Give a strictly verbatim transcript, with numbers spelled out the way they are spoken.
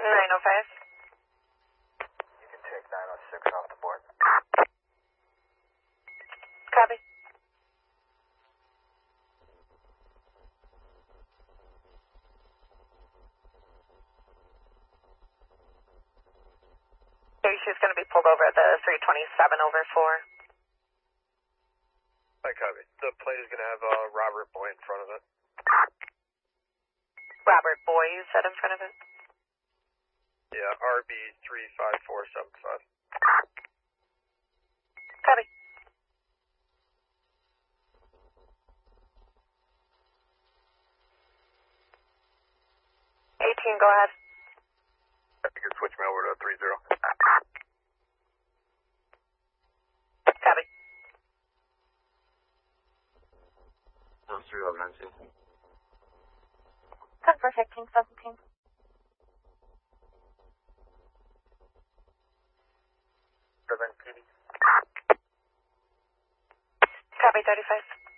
nine oh five. You can take nine oh six off the board. Copy. Okay, she's going to be pulled over at the three twenty-seven over four. I copy. The plate is going to have uh, Robert Boy in front of it. Robert Boy, you said in front of it? Yeah, R B three five four seven five. Copy. eighteen, go ahead. You can switch me over to three zero. Copy. I'm three eleven nineteen. ten for fifteen seventeen. Seven P D. Copy, thirty-five.